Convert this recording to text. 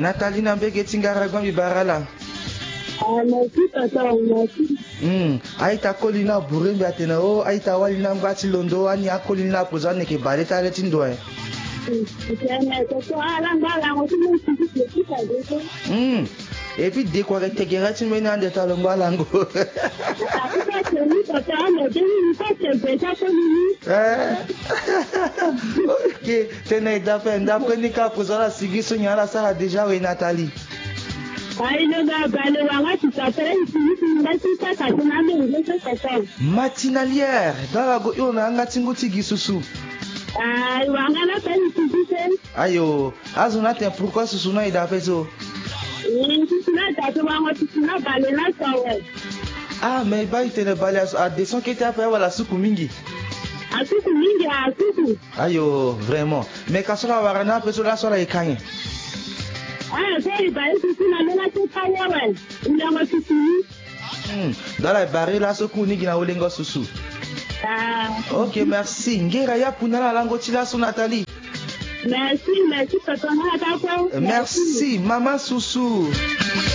Nathalie Nambeke Tingara Gwambi Barala. Merci papa, merci. Aïta Colina Bourembe Atenao, Aïta Walina Mbati Londo, Ania Colina Pozane ke Baleta Letindo. Et puis dès qu'on est tegera tu mena de talomba lango. Ok, tenez d'après Nika Pozala Sigi Sonia ça déjà oui Nathalie. Matinalière dans la go on a ngatinguti gisusu. Ayo, azuna te pourquoi ce souna il a fait ça? Ah mais bah il te le balai à descend qui t'a fait voilà soukou mingi. Ayo, vraiment. Mais quand on va rana après cela sur la écagne. Dans la barre là soukou ni gina olengo susu. Ok, merci. Ngera ya punala lango tila sur Nathalie. Merci, papa. Merci, maman Soussou.